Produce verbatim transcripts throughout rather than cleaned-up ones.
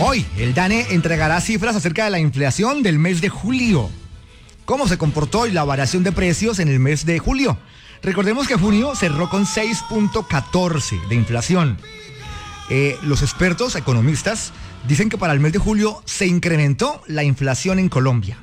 Hoy, el DANE entregará cifras acerca de la inflación del mes de julio. ¿Cómo se comportó y la variación de precios en el mes de julio? Recordemos que junio cerró con seis punto catorce de inflación. Eh, los expertos economistas dicen que para el mes de julio se incrementó la inflación en Colombia.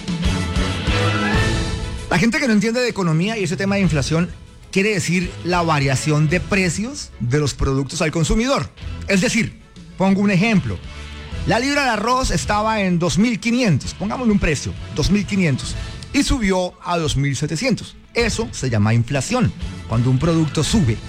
La gente que no entiende de economía y ese tema de inflación quiere decir la variación de precios de los productos al consumidor. Es decir, pongo un ejemplo. La libra de arroz estaba en dos mil quinientos, pongámosle un precio, dos mil quinientos, y subió a dos mil setecientos. Eso se llama inflación, cuando un producto sube.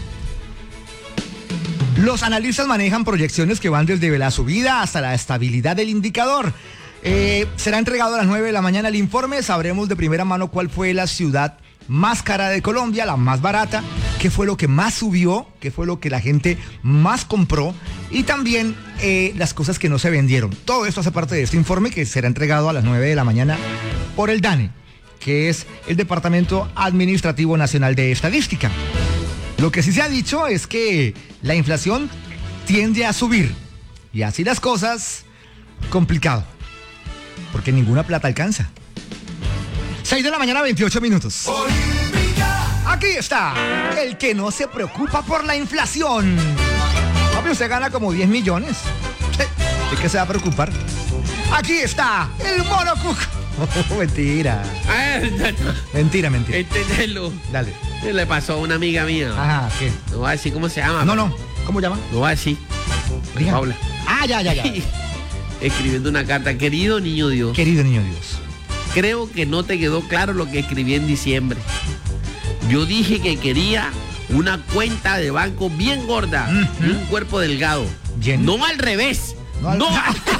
Los analistas manejan proyecciones que van desde la subida hasta la estabilidad del indicador. Eh, será entregado a las nueve de la mañana el informe, sabremos de primera mano cuál fue la ciudad más cara de Colombia, la más barata, qué fue lo que más subió, qué fue lo que la gente más compró y también eh, las cosas que no se vendieron. Todo esto hace parte de este informe que será entregado a las nueve de la mañana por el DANE, que es el Departamento Administrativo Nacional de Estadística. Lo que sí se ha dicho es que la inflación tiende a subir y así las cosas, complicado, porque ninguna plata alcanza. seis de la mañana, veintiocho minutos. Aquí está, el que no se preocupa por la inflación. Papi, usted gana como diez millones. ¿De qué se va a preocupar? Aquí está, el Mono Cuco. Oh, mentira. Mentira, mentira. Entenderlo. Dale. Le pasó a una amiga mía. Ajá, ¿qué? No voy a decir cómo se llama. No, no. ¿Cómo llama? No voy a decir. Diga. Paula. Ah, ya, ya, ya. Escribiendo una carta. Querido niño Dios. Querido niño Dios. Creo que no te quedó claro lo que escribí en diciembre. Yo dije que quería una cuenta de banco bien gorda uh-huh. y un cuerpo delgado. ¿Lleno? No al revés. No. Al... no.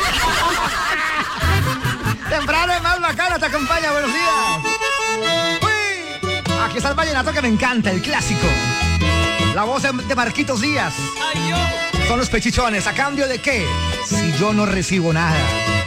Temprano es más bacana, te acompaña. Buenos días. Uy, aquí está el vallenato que me encanta, el clásico. La voz de, de Marquitos Díaz. Son los Pechichones. ¿A cambio de qué? Si yo no recibo nada.